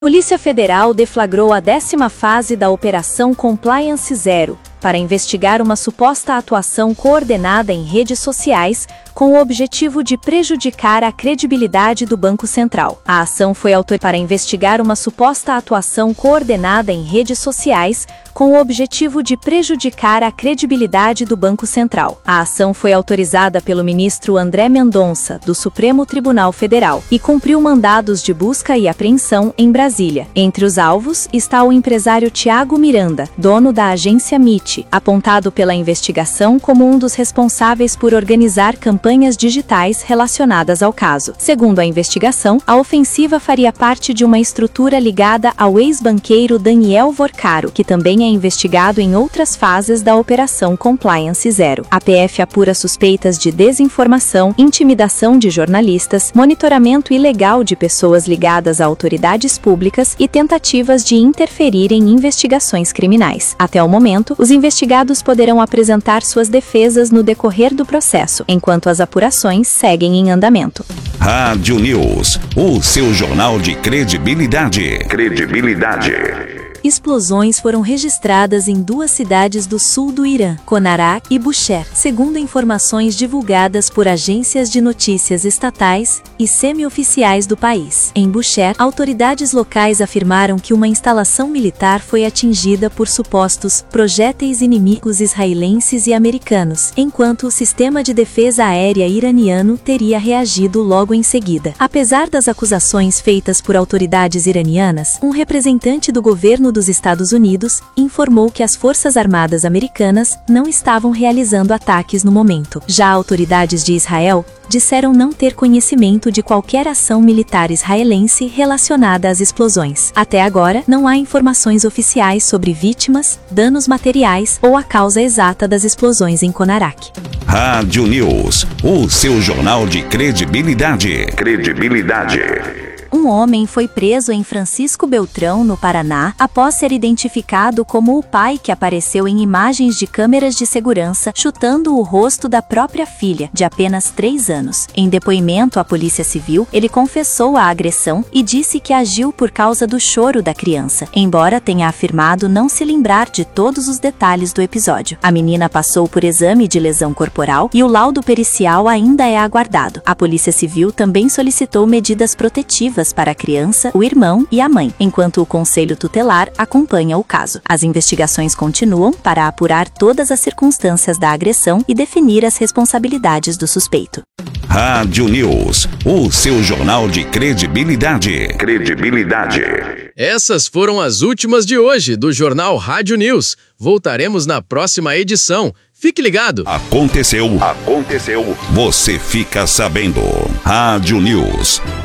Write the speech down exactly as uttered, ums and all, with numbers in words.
Polícia Federal deflagrou a décima fase da Operação Compliance Zero, para investigar uma suposta atuação coordenada em redes sociais, com o objetivo de prejudicar a credibilidade do Banco Central. A ação foi autorizada para investigar uma suposta atuação coordenada em redes sociais, com o objetivo de prejudicar a credibilidade do Banco Central. A ação foi autorizada pelo ministro André Mendonça, do Supremo Tribunal Federal, e cumpriu mandados de busca e apreensão em Brasília. Entre os alvos está o empresário Tiago Miranda, dono da agência M I T, apontado pela investigação como um dos responsáveis por organizar campanhas digitais relacionadas ao caso. Segundo a investigação, a ofensiva faria parte de uma estrutura ligada ao ex-banqueiro Daniel Vorcaro, que também é investigado em outras fases da Operação Compliance Zero. A P F apura suspeitas de desinformação, intimidação de jornalistas, monitoramento ilegal de pessoas ligadas a autoridades públicas e tentativas de interferir em investigações criminais. Até o momento, os investigados poderão apresentar suas defesas no decorrer do processo, enquanto as apurações seguem em andamento. Rádio News, o seu jornal de credibilidade. Credibilidade. Explosões foram registradas em duas cidades do sul do Irã, Konarak e Bushehr, segundo informações divulgadas por agências de notícias estatais e semi-oficiais do país. Em Bushehr, autoridades locais afirmaram que uma instalação militar foi atingida por supostos projéteis inimigos israelenses e americanos, enquanto o sistema de defesa aérea iraniano teria reagido logo em seguida. Apesar das acusações feitas por autoridades iranianas, um representante do governo dos Estados Unidos informou que as Forças Armadas americanas não estavam realizando ataques no momento. Já autoridades de Israel disseram não ter conhecimento de qualquer ação militar israelense relacionada às explosões. Até agora, não há informações oficiais sobre vítimas, danos materiais ou a causa exata das explosões em Konarak. Rádio News, o seu jornal de credibilidade. Credibilidade. Um homem foi preso em Francisco Beltrão, no Paraná, após ser identificado como o pai que apareceu em imagens de câmeras de segurança chutando o rosto da própria filha, de apenas três anos. Em depoimento à Polícia Civil, ele confessou a agressão e disse que agiu por causa do choro da criança, embora tenha afirmado não se lembrar de todos os detalhes do episódio. A menina passou por exame de lesão corporal e o laudo pericial ainda é aguardado. A Polícia Civil também solicitou medidas protetivas para a criança, o irmão e a mãe, enquanto o Conselho Tutelar acompanha o caso. As investigações continuam para apurar todas as circunstâncias da agressão e definir as responsabilidades do suspeito. Rádio News, o seu jornal de credibilidade. Credibilidade. Essas foram as últimas de hoje do Jornal Rádio News. Voltaremos na próxima edição. Fique ligado. Aconteceu. Aconteceu. Você fica sabendo. Rádio News.